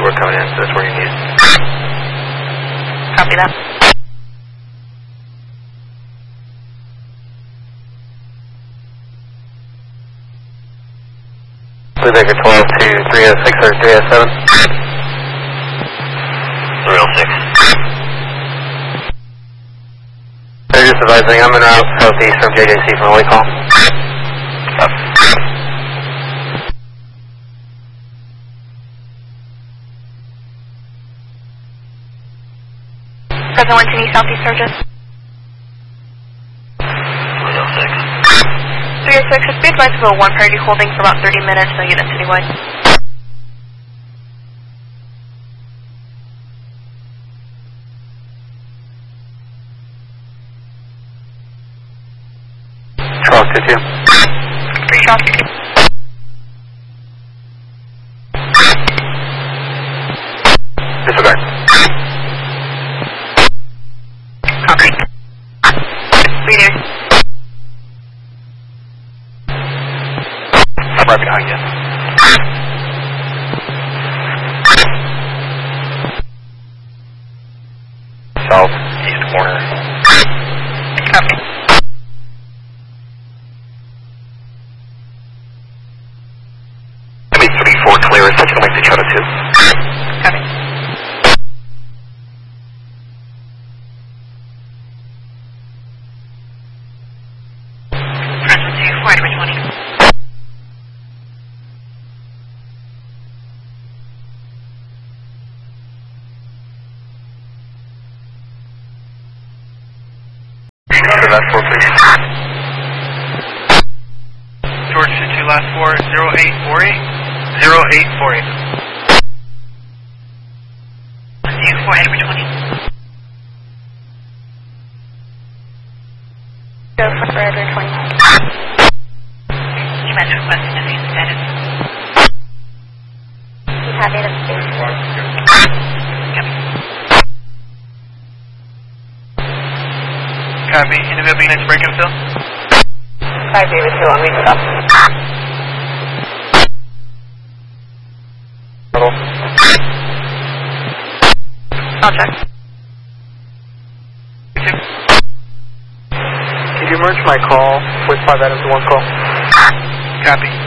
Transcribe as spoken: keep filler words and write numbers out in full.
work coming in, so that's where you need it. Copy that. Blue Baker twelve to three oh six or three oh seven. three oh six. They're just advising I'm en route southeast from J J C from a wake call. Up. Present one to me, Southeast Surges. three oh six. three oh six, it's be advised to go one priority holding for about thirty minutes, no unit citywide. twelve to two. three twelve to two. Disregard. Copy. Three there. I'm right behind you. Southeast corner. Copy. three four clear, section like to Chota two. Copy. Present two, four Edward twenty. After that four, please. George two two last four, zero eight four eight. zero eight four eight. two, four Edward twenty. Go for Edward twenty. You might request an advance status. You have it upstairs. Copy. Individual units break and fill. five zero two on reach up. I'll check. Can you merge my call with five items to one call? Copy.